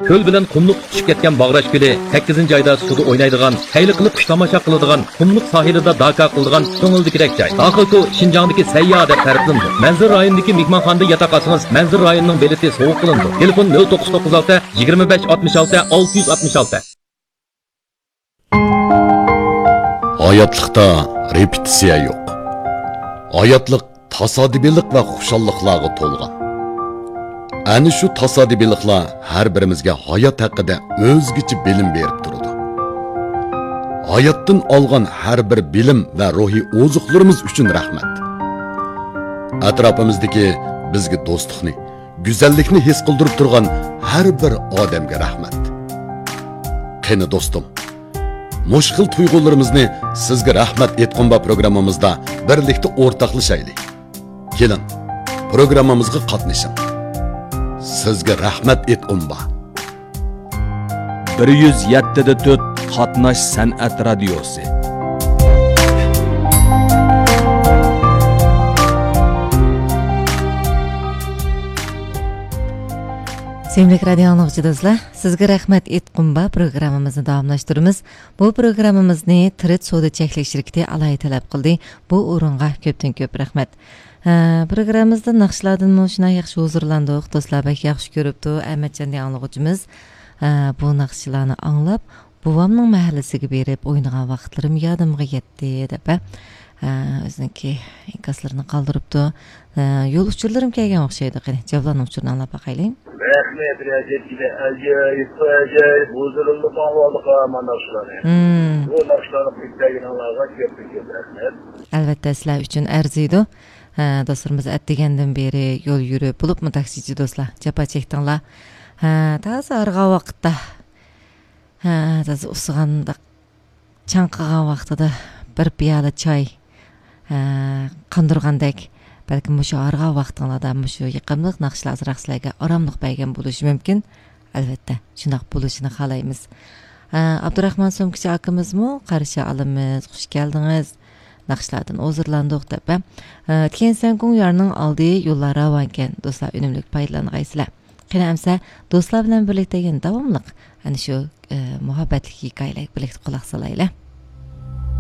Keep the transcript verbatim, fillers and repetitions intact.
ko'l bilan qumliq tushib ketgan Bag'rash ko'li, sakkizinchi oyda suvda o'ynaydigan, xayli qilib xush tomosha qiladigan, qumliq sohilida daka qiladigan ko'ngildikidek joy. Daxilku Şinjandagi sayyo deb ta'riflandi. Manzur rayonidagi mehmonxonada yotoq olsangiz, Manzur rayonining bileti sovuq qilindi. Telefon nol to'qqiz to'qqiz olti yigirma besh oltmish olti olti yuz oltmish olti. Hayotlikda repetitsiya yo'q. Hayotlik tasodifilik va xushalliqlarga to'lgan. Ani shu tasodifiliklar har birimizga hayot haqida o'zgacha bilim berib turadi. Hayotdan olgan har bir bilim va ruhiy ozuqlarimiz uchun rahmat. Atrofimizdagi bizga do'stlikni, go'zallikni his qildirib turgan har bir odamga rahmat. Qani do'stim, mushkil tuyg'ularimizni sizga rahmat etqonba programmamizda birlikda o'rtoqlashaylik. Kelin, programmamizga qatnashing. Sizga rahmat etqonba. bir yuz yetti da to'rt Qatnash san'at radiosi. Sevimli radio anlıqçı dostlar, sizga rahmat etqunba programmamizni davomlashtiramiz. Bu programmamizni Trit Soda Cheklik shirkati alayhi talab qildi. Bu o'ringa ko'pdan ko'p rahmat. Programmamizda naqshlardan shunday yaxshi huzurlandik. Do'stlar bak yaxshi ko'ribdi. Ahmadjon degan anlıqçımız bu naqshlarni anglab, buvamning mahallasiga berib o'ynagan vaqtlarim yodimga yetdi deb o'ziniki inkaslarini qoldiribdi. Yo'l uchurlarim kelgan o'xshaydi. Qani javoblarni uchurni anglab baqaylik. Rahmet rejetiyle acayip acayip huzurlu bağladık amandaşları. Bu naqshlarni bittiğin Allah'a köpük rahmet. Albatta sizlar uchun arziydi. Do'stlarimiz atdegandan beri yo'l yurib, bo'libmi taksichi do'stlar, japa chekdinglar. Ha, taza arg'a vaqtda, ha, taza usig'anda, chanqigan vaqtida bir piyola choy qandirgandek, balkim shu arg'a vaqtinglarda shu yiqimliq naqshlar azraqsizlarga oromliq bergan bo'lishi mumkin. Albatta, shunday bo'lishini xohlaymiz. Abdurahmon Somkichi akamizmi qarshi olamiz. Xush keldingiz. Naqshlardan hozirlandik deb. Tkensan Kungyarning oldi yo'llar ravonkan. Do'stlar, unumli foydalangaysizlar. Qani amsa do'stlar bilan birlikda davomliq ana shu muhabbatli hikoyalarga birlikda quloq solaylik.